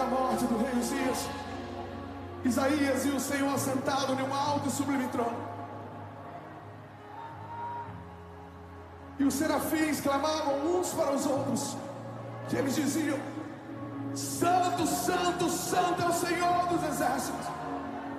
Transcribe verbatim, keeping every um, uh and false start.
da morte do rei Uzias, Isaías e o Senhor assentado em um alto e sublime trono. E os serafins clamavam uns para os outros, e eles diziam: Santo, Santo, Santo é o Senhor dos exércitos.